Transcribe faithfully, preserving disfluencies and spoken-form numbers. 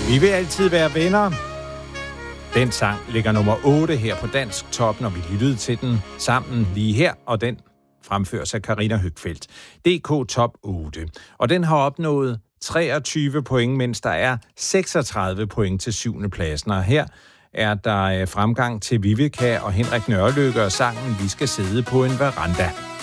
Vi vil altid være venner. Den sang ligger nummer otte her på Dansk Top, når vi lyttede til den sammen lige her, og den fremføres af Carina Høgfeldt. D K Top otte. Og den har opnået treogtyve point, mens der er seksogtredive point til syvende pladsen. Og her er der fremgang til Vivica og Henrik Nørrelykke og sangen Vi skal sidde på en veranda.